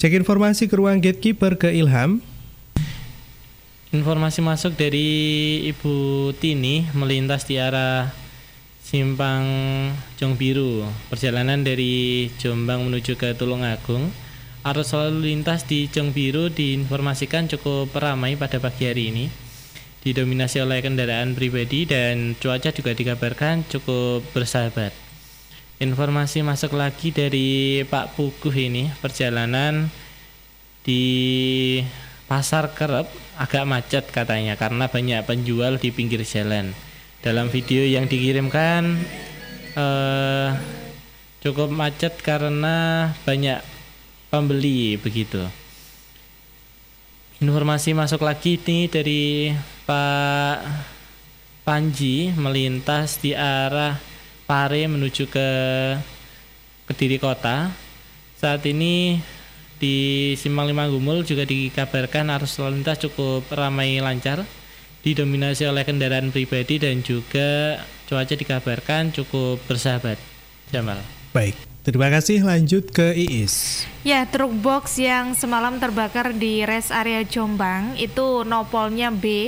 Cek informasi ke ruang gatekeeper ke Ilham. Informasi masuk dari Ibu Tini melintas di arah Simpang Jongbiru, perjalanan dari Jombang menuju ke Tulungagung. Arus lalu lintas di Jongbiru diinformasikan cukup ramai pada pagi hari ini, didominasi oleh kendaraan pribadi dan cuaca juga dikabarkan cukup bersahabat. Informasi masuk lagi dari Pak Puguh ini, perjalanan di Pasar Kerep agak macet katanya karena banyak penjual di pinggir jalan. Dalam video yang dikirimkan cukup macet karena banyak pembeli begitu. Informasi masuk lagi nih dari Pak Panji melintas di arah Pare menuju ke Kediri Kota. Saat ini di Simpang Lima Gumul juga dikabarkan arus lalu lintas cukup ramai lancar, didominasi oleh kendaraan pribadi dan juga cuaca dikabarkan cukup bersahabat. Jamal. Baik, terima kasih. Lanjut ke Iis. Ya, truk box yang semalam terbakar di rest area Jombang itu nopolnya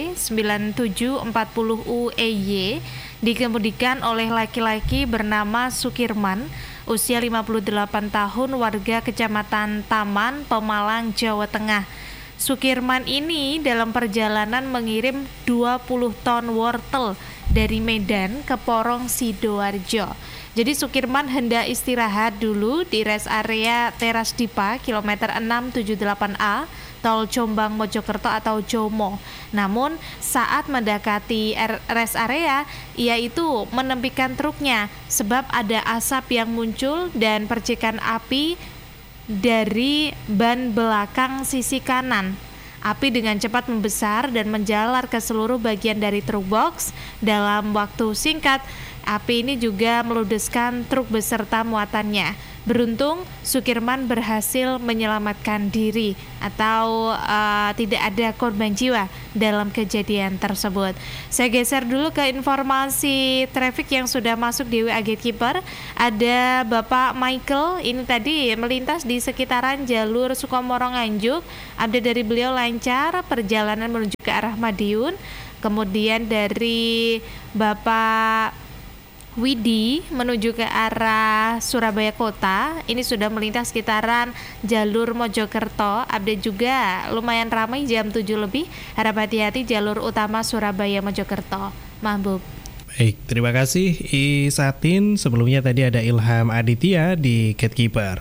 B9740UEY dikemudikan oleh laki-laki bernama Sukirman, usia 58 tahun, warga Kecamatan Taman, Pemalang, Jawa Tengah. Sukirman ini dalam perjalanan mengirim 20 ton wortel dari Medan ke Porong Sidoarjo. Jadi Sukirman hendak istirahat dulu di rest area Teras Dipa kilometer 678A Tol Jombang Mojokerto atau Jomo. Namun saat mendekati rest area, ia itu menepikan truknya sebab ada asap yang muncul dan percikan api dari ban belakang sisi kanan. Api dengan cepat membesar dan menjalar ke seluruh bagian dari truk box. Dalam waktu singkat, api ini juga meludeskan truk beserta muatannya. Beruntung Sukirman berhasil menyelamatkan diri atau tidak ada korban jiwa dalam kejadian tersebut. Saya geser dulu ke informasi traffic yang sudah masuk di WA Gatekeeper. Ada Bapak Michael, ini tadi melintas di sekitaran jalur Sukomoro Nganjuk. Update dari beliau lancar, perjalanan menuju ke arah Madiun. Kemudian dari Bapak Widi menuju ke arah Surabaya Kota, ini sudah melintas sekitaran jalur Mojokerto. Update juga lumayan ramai jam 7 lebih. Harap hati-hati jalur utama Surabaya Mojokerto. Mahbub. Baik, terima kasih Isatin. Sebelumnya tadi ada Ilham Aditya di Gatekeeper.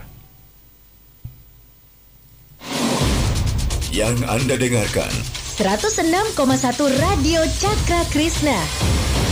Yang Anda dengarkan 106,1 Radio Cakra Krishna.